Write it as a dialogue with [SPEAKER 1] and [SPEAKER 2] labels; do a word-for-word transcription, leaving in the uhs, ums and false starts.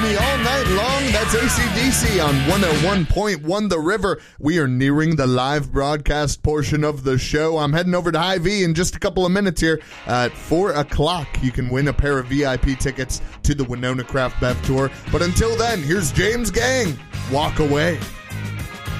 [SPEAKER 1] me all night long. That's A C D C on one oh one point one The River. We are nearing the live broadcast portion of the show. I'm heading over to Hy-Vee in just a couple of minutes here. At four o'clock, you can win a pair of V I P tickets to the Winona Craft Bev Tour. But until then, here's James Gang. Walk Away.